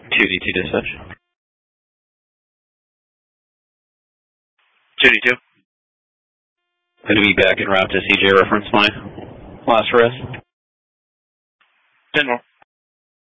2D2 dispatch. 2D2. Going to be back en route to CJ reference my last rest. 10 more.